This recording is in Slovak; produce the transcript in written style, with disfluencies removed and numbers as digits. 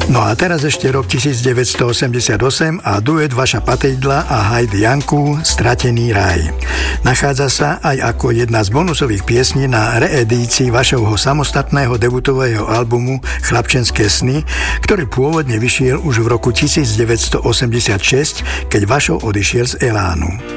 No a teraz ešte rok 1988 a duet Vaša Patejdla a Heidi Janku Stratený raj. Nachádza sa aj ako jedna z bonusových piesní na reedícii vašho samostatného debutového albumu Chlapčenské sny, ktorý pôvodne vyšiel už v roku 1986, keď Vašo odišiel z Elánu.